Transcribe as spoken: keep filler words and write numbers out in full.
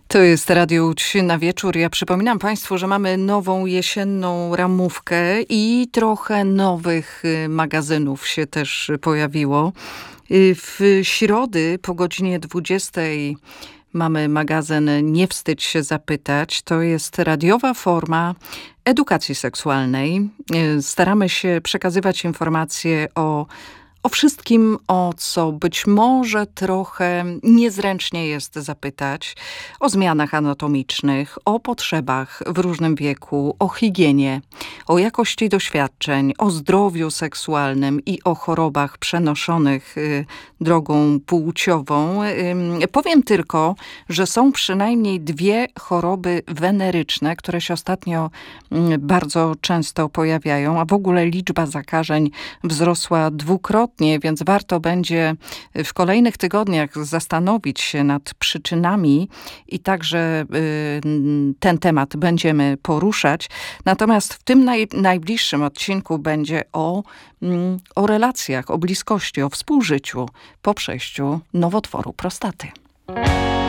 To jest Radio Łódź na wieczór. Ja przypominam Państwu, że mamy nową jesienną ramówkę i trochę nowych magazynów się też pojawiło. W środy po godzinie dwudziestej mamy magazyn Nie wstydź się zapytać. To jest radiowa forma edukacji seksualnej. Staramy się przekazywać informacje o O wszystkim, o co być może trochę niezręcznie jest zapytać. O zmianach anatomicznych, o potrzebach w różnym wieku, o higienie, o jakości doświadczeń, o zdrowiu seksualnym i o chorobach przenoszonych y, drogą płciową. Y, powiem tylko, że są przynajmniej dwie choroby weneryczne, które się ostatnio y, bardzo często pojawiają, a w ogóle liczba zakażeń wzrosła dwukrotnie. Więc warto będzie w kolejnych tygodniach zastanowić się nad przyczynami i także y, ten temat będziemy poruszać. Natomiast w tym naj, najbliższym odcinku będzie o, y, o relacjach, o bliskości, o współżyciu po przejściu nowotworu prostaty.